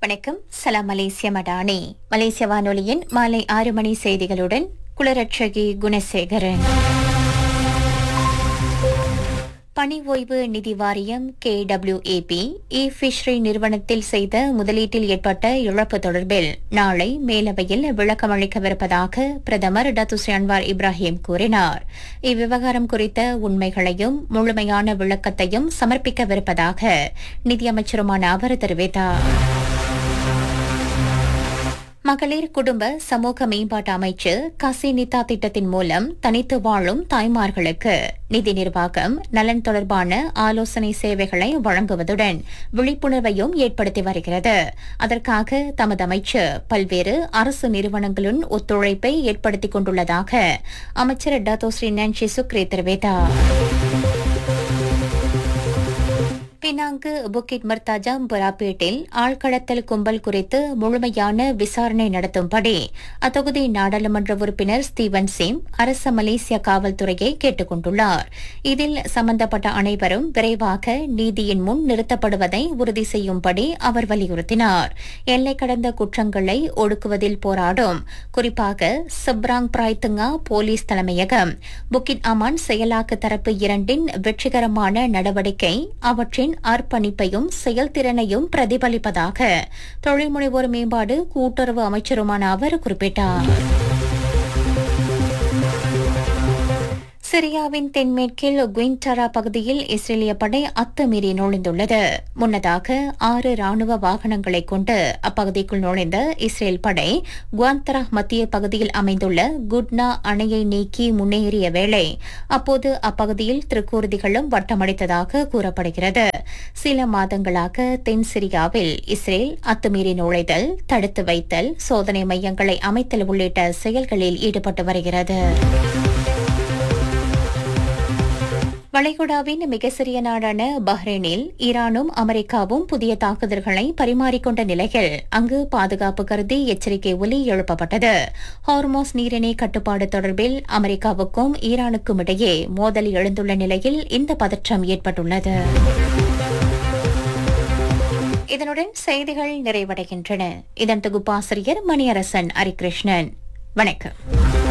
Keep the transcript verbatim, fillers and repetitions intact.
வணக்கம். சலாம் மலேசிய மடானி. மலேசிய வானொலியின் மாலை ஆறு மணி செய்திகளுடன் குலரட்சகி குணசேகரன். பணி ஓய்வு நிதி வாரியம் கே டபிள்யூ ஏ பி இ ஃபிஷ்ரி நிறுவனத்தில் செய்த முதலீட்டில் ஏற்பட்ட இழப்பு தொடர்பில் நாளை மேலவையில் விளக்கமளிக்கவிருப்பதாக பிரதமர் டத்துஸ்ரீ அன்வார் இப்ராஹிம் கூறினார். இவ்விவகாரம் குறித்த உண்மைகளையும் முழுமையான விளக்கத்தையும் சமர்ப்பிக்கவிருப்பதாக நிதியமைச்சருமான அவர் தெரிவித்தார். மகளிர் குடும்ப சமூக மேம்பாட்டு அமைச்சு கசி நிதா திட்டத்தின் மூலம் தனித்து வாழும் தாய்மார்களுக்கு நிதி நிர்வாகம் நலன் தொடர்பான ஆலோசனை சேவைகளை வழங்குவதுடன் விழிப்புணர்வையும் ஏற்படுத்தி வருகிறது. அதற்காக தமது அமைச்சு பல்வேறு அரசு நிறுவனங்களின் ஒத்துழைப்பை ஏற்படுத்திக் கொண்டுள்ளதாக அமைச்சர் டத்தோஸ்ரீ நான்சி சுக்ரி தெரிவித்தார். பினாங்கு புக்கிட் மர்தாஜா புராபேட்டில் ஆழ்கடத்தல் கும்பல் குறித்து முழுமையான விசாரணை நடத்தும்படி அத்தொகுதி நாடாளுமன்ற உறுப்பினர் ஸ்டீவன் சிம் அரச மலேசிய காவல்துறையை கேட்டுக் கொண்டுள்ளார். இதில் சம்பந்தப்பட்ட அனைவரும் விரைவாக நீதியின் முன் நிறுத்தப்படுவதை உறுதி செய்யும்படி அவர் வலியுறுத்தினார். எல்லை கடந்த குற்றங்களை ஒடுக்குவதில் போராடும் குறிப்பாக சப்ராங் பிராய்த்துங்கா போலீஸ் தலைமையகம் புக்கிட் அமான் செயலாக்க தரப்பு இரண்டின் வெற்றிகரமான நடவடிக்கை அவற்றின் அர்ப்பணிப்பையும் செயல்திறனையும் பிரதிபலிப்பதாக தொழில் முனைவோர் மேம்பாடு கூட்டுறவு அமைச்சருமான அவர் குறிப்பிட்டார். சிரியாவின் தென்மேற்கில் குயின்டரா பகுதியில் இஸ்ரேலிய படை அத்துமீறி நுழைந்துள்ளது. முன்னதாக ஆறு ராணுவ வாகனங்களை கொண்டு அப்பகுதிக்குள் நுழைந்த இஸ்ரேல் படை குவாந்தரா மத்திய பகுதியில் அமைந்துள்ள குட்னா அணையை நீக்கி முன்னேறிய வேளை அப்போது அப்பகுதியில் திருக்கூர்திகளும் வட்டமடித்ததாக கூறப்படுகிறது. சில மாதங்களாக தென் சிரியாவில் இஸ்ரேல் அத்துமீறி நுழைதல், தடுத்து வைத்தல், சோதனை மையங்களை அமைத்தல் உள்ளிட்ட செயல்களில் ஈடுபட்டு வருகிறது. வளைகுடாவின் மிக சிறிய நாடான பஹ்ரைனில் ஈரானும் அமெரிக்காவும் புதிய தாக்குதல்களை பரிமாறிக்கொண்ட நிலையில் அங்கு பாதுகாப்பு கருதி எச்சரிக்கை ஒலி எழுப்பப்பட்டது. ஹார்மோஸ் நீரிணை கட்டுப்பாடு தொடர்பில் அமெரிக்காவுக்கும் ஈரானுக்கும் இடையே மோதல் எழுந்துள்ள நிலையில் இந்த பதற்றம் ஏற்பட்டுள்ளது. இதனுடன் செய்திகள் நிறைவடைகின்றன. இதன் தொகுப்பாசிரியர் மணியரசன் ஹரிகிருஷ்ணன். வணக்கம்.